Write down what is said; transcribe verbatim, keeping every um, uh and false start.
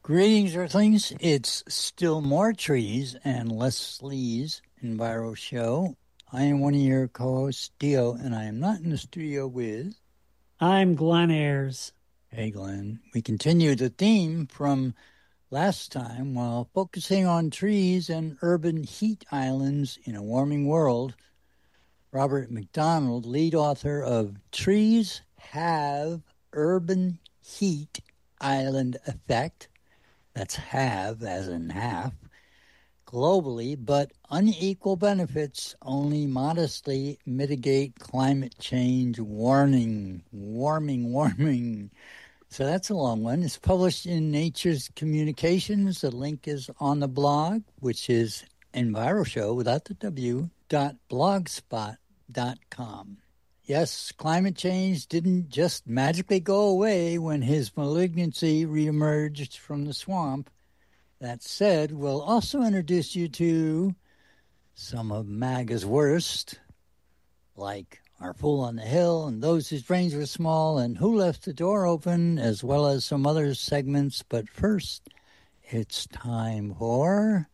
Greetings, Earthlings. It's still more trees and less sleaze Enviro Show. I am one of your co-hosts, Dio, and I am not in the studio with... I'm Glenn Ayers. Hey, Glenn. We continue the theme from last time while focusing on trees and urban heat islands in a warming world. Robert McDonald, lead author of Trees Have Urban Heat Island Effect, that's have as in half, globally, but unequal benefits only modestly mitigate climate change warning, warming, warming. So that's a long one. It's published in Nature's Communications. The link is on the blog, which is EnviroShow, without the W, dot blogspot dot com. Yes, climate change didn't just magically go away when his malignancy reemerged from the swamp. That said, we'll also introduce you to some of MAGA's worst, like Our Fool on the Hill and Those Whose Brains Were Small and Who Left the Door Open, as well as some other segments. But first, it's time for...